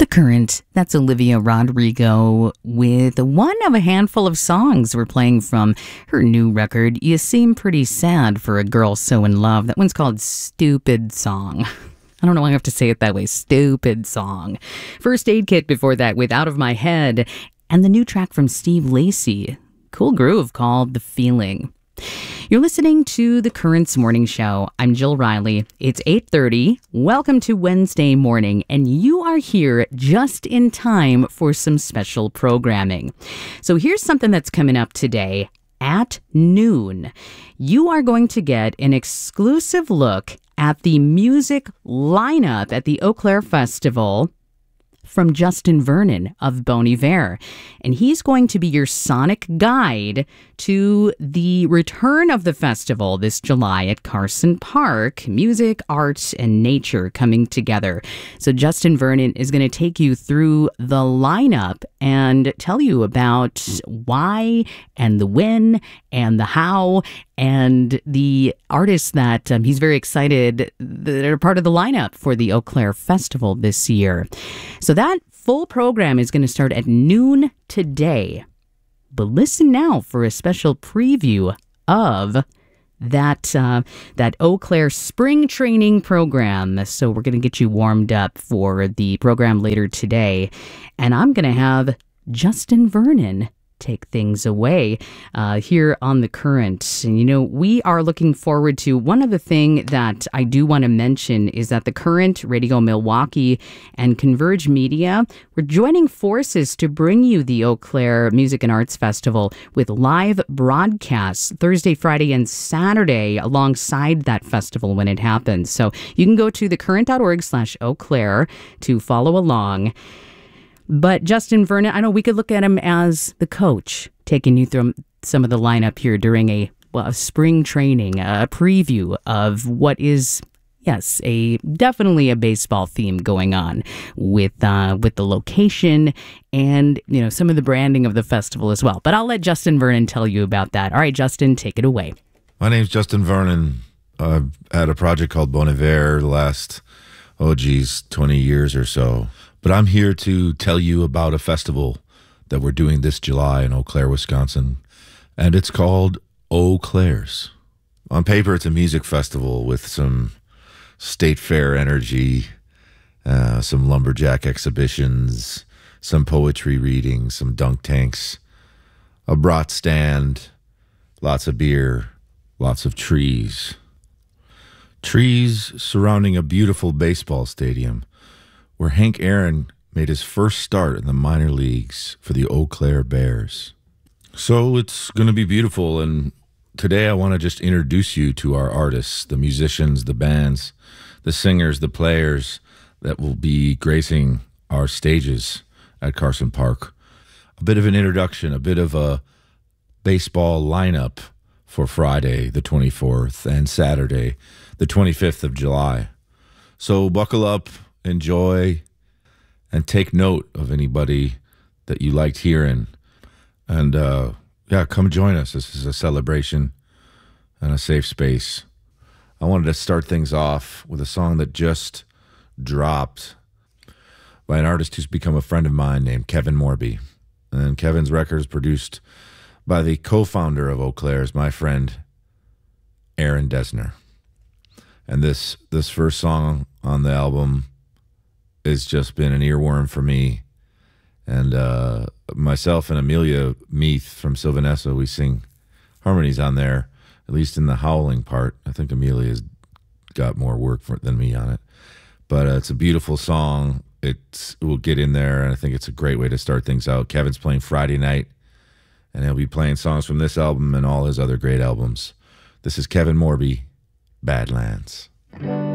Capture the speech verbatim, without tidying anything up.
Current. That's Olivia Rodrigo with one of a handful of songs we're playing from her new record, You Seem Pretty Sad for a Girl So in Love. That one's called Stupid Song. I don't know why I have to say it that way. Stupid Song. First Aid Kit before that with Out of My Head. And the new track from Steve Lacy. Cool groove called The Feeling. You're listening to The Currents Morning Show. I'm Jill Riley. It's eight thirty. Welcome to Wednesday morning, and you are here just in time for some special programming. So here's something that's coming up today. At noon, you are going to get an exclusive look at the music lineup at the Eau Claire Festival from Justin Vernon of Bon Iver. And he's going to be your sonic guide to the return of the festival this July at Carson Park. Music, arts, and nature coming together. So Justin Vernon is going to take you through the lineup and tell you about why and the when and the how and the artists that um, he's very excited that are part of the lineup for the Eau Claire Festival this year. So that full program is going to start at noon today. But listen now for a special preview of that uh, that Eau Claire spring training program. So we're going to get you warmed up for the program later today. And I'm going to have Justin Vernon take things away uh, here on The Current. And, you know, we are looking forward to one other thing that I do want to mention is that The Current, Radio Milwaukee, and Converge Media, we're joining forces to bring you the Eau Claire Music and Arts Festival with live broadcasts Thursday, Friday, and Saturday alongside that festival when it happens. So you can go to thecurrent.org slash Eau Claire to follow along. But Justin Vernon, I know we could look at him as the coach, taking you through some of the lineup here during a, well, a spring training, a preview of what is, yes, a definitely a baseball theme going on with uh, with the location and, you know, some of the branding of the festival as well. But I'll let Justin Vernon tell you about that. All right, Justin, take it away. My name's Justin Vernon. I've had a project called Bon Iver the last, oh geez, twenty years or so. But I'm here to tell you about a festival that we're doing this July in Eau Claire, Wisconsin, and it's called Eau Claire's. On paper, it's a music festival with some state fair energy, uh, some lumberjack exhibitions, some poetry readings, some dunk tanks, a brat stand, lots of beer, lots of trees. Trees surrounding a beautiful baseball stadium where Hank Aaron made his first start in the minor leagues for the Eau Claire Bears. So it's going to be beautiful, and today I want to just introduce you to our artists, the musicians, the bands, the singers, the players that will be gracing our stages at Carson Park. A bit of an introduction, a bit of a baseball lineup for Friday the twenty-fourth and Saturday the twenty-fifth of July. So buckle up, enjoy, and take note of anybody that you liked hearing. And, uh, yeah, come join us. This is a celebration and a safe space. I wanted to start things off with a song that just dropped by an artist who's become a friend of mine named Kevin Morby. And Kevin's record is produced by the co-founder of Eau Claire's, my friend, Aaron Dessner. And this, this first song on the album it's just been an earworm for me. And uh, myself and Amelia Meath from Sylvanessa, we sing harmonies on there, at least in the howling part. I think Amelia's got more work for, than me on it. But uh, it's a beautiful song. It's, it will get in there, and I think it's a great way to start things out. Kevin's playing Friday night, and he'll be playing songs from this album and all his other great albums. This is Kevin Morby, Badlands.